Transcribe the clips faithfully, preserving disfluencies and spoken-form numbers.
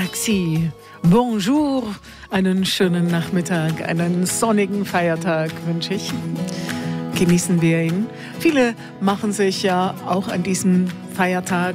Taxi. Bonjour, einen schönen Nachmittag, einen sonnigen Feiertag wünsche ich. Genießen wir ihn. Viele machen sich ja auch an diesem Feiertag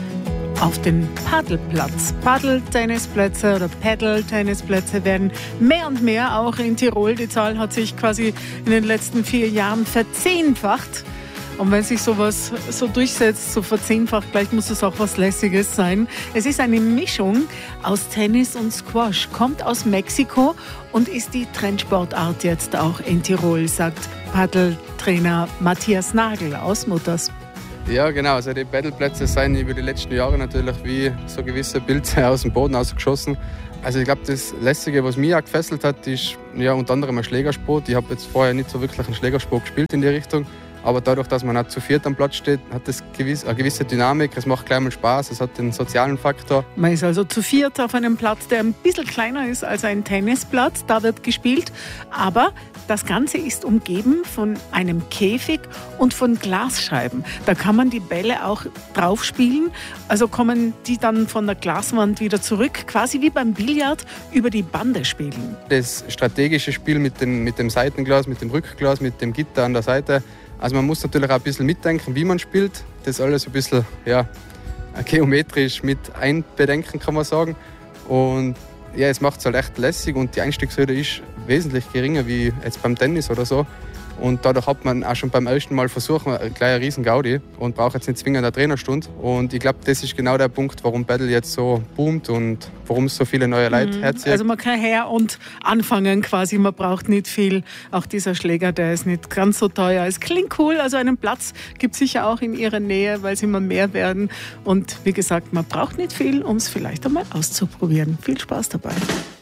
auf den Paddelplatz. Paddeltennisplätze oder Paddle-Tennisplätze werden mehr und mehr auch in Tirol. Die Zahl hat sich quasi in den letzten vier Jahren verzehnfacht. Und wenn sich sowas so durchsetzt, so verzehnfacht, gleich muss es auch was Lässiges sein. Es ist eine Mischung aus Tennis und Squash, kommt aus Mexiko und ist die Trendsportart jetzt auch in Tirol, sagt Paddeltrainer Matthias Nagel aus Mutters. Ja, genau. Also die Paddleplätze sind über die letzten Jahre natürlich wie so gewisse Pilze aus dem Boden ausgeschossen. Also ich glaube, das Lässige, was mich auch gefesselt hat, ist ja unter anderem ein Schlägersport. Ich habe jetzt vorher nicht so wirklich einen Schlägersport gespielt in die Richtung. Aber dadurch, dass man auch zu viert am Platz steht, hat das eine gewisse Dynamik. Es macht gleich mal Spaß, es hat den sozialen Faktor. Man ist also zu viert auf einem Platz, der ein bisschen kleiner ist als ein Tennisplatz. Da wird gespielt. Aber das Ganze ist umgeben von einem Käfig und von Glasscheiben. Da kann man die Bälle auch drauf spielen. Also kommen die dann von der Glaswand wieder zurück, quasi wie beim Billard über die Bande spielen. Das strategische Spiel mit, den, mit dem Seitenglas, mit dem Rückglas, mit dem Gitter an der Seite. Also man muss natürlich auch ein bisschen mitdenken, wie man spielt. Das alles ein bisschen ja, geometrisch mit einbedenken, kann man sagen. Und ja, es macht es halt echt lässig und die Einstiegshürde ist wesentlich geringer wie jetzt beim Tennis oder so. Und dadurch hat man auch schon beim ersten Mal versucht, gleich eine riesen Gaudi und braucht jetzt nicht zwingend eine Trainerstunde. Und ich glaube, das ist genau der Punkt, warum Paddle jetzt so boomt und warum es so viele neue Leute mhm. herzieht. Also man kann her und anfangen quasi, man braucht nicht viel. Auch dieser Schläger, der ist nicht ganz so teuer. Es klingt cool, also einen Platz gibt es sicher auch in Ihrer Nähe, weil es immer mehr werden. Und wie gesagt, man braucht nicht viel, um es vielleicht einmal auszuprobieren. Viel Spaß dabei.